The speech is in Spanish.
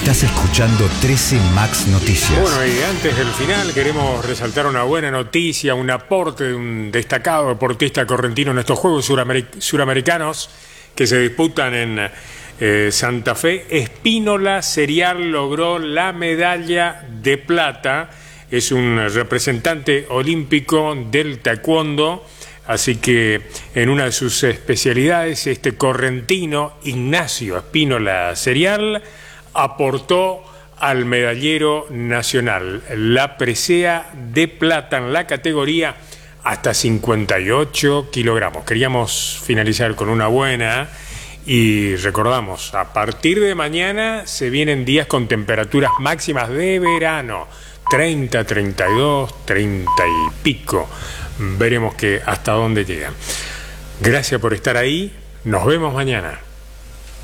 Estás escuchando 13 Max Noticias. Bueno, y antes del final queremos resaltar una buena noticia, un aporte de un destacado deportista correntino en estos Juegos Suramericanos que se disputan en Santa Fe. Espínola Serial logró la medalla de plata. Es un representante olímpico del taekwondo. Así que en una de sus especialidades, este correntino Ignacio Espínola Serial aportó al medallero nacional la presea de plata en la categoría hasta 58 kilogramos. Queríamos finalizar con una buena y recordamos, a partir de mañana se vienen días con temperaturas máximas de verano, 30, 32, 30 y pico. Veremos que hasta dónde llegan. Gracias por estar ahí. Nos vemos mañana.